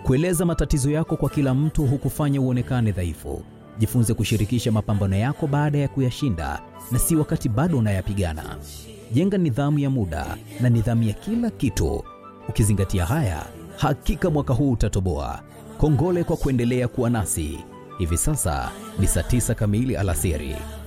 Kueleza matatizo yako kwa kila mtu hukufanya uonekane dhaifu. Jifunze kushirikisha mapambano yako baada ya kuyashinda na si wakati bado unayapigana. Jenga nidhamu ya muda na nidhamu ya kila kitu. Ukizingatia haya, hakika mwaka huu utatoboa. Kongole kwa kuendelea kuwa nasi. Hivi sasa ni saa 9 kamili alasiri.